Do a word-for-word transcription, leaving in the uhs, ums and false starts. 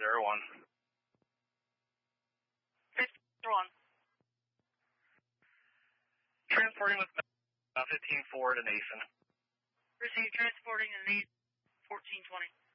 zero one. zero one. Transporting with uh, fifteen four to Nathan. Receive transporting to Nathan, fourteen twenty.